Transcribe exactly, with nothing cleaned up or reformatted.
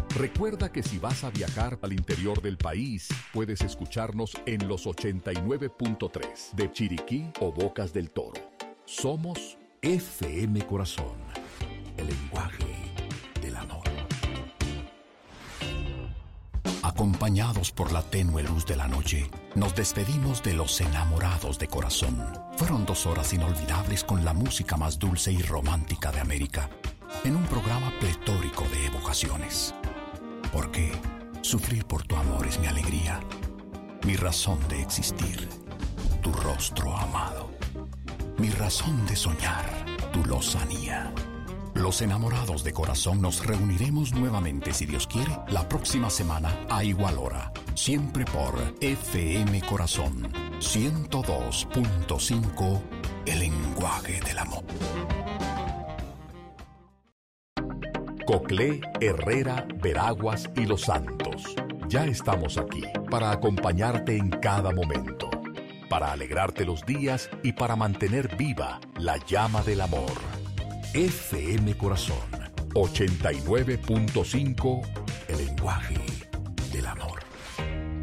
Recuerda que si vas a viajar al interior del país, puedes escucharnos en los ochenta y nueve punto tres de Chiriquí o Bocas del Toro. Somos F M Corazón, el lenguaje del amor. Acompañados por la tenue luz de la noche, nos despedimos de los enamorados de corazón. Fueron dos horas inolvidables con la música más dulce y romántica de América, en un programa pletórico de evocaciones. Porque sufrir por tu amor es mi alegría, mi razón de existir, tu rostro amado, mi razón de soñar, tu lozanía. Los enamorados de corazón nos reuniremos nuevamente, si Dios quiere, la próxima semana a igual hora, siempre por F M Corazón ciento dos punto cinco, el lenguaje del amor. Coclé, Herrera, Veraguas y Los Santos. Ya estamos aquí para acompañarte en cada momento, para alegrarte los días y para mantener viva la llama del amor. F M Corazón ochenta y nueve punto cinco, el lenguaje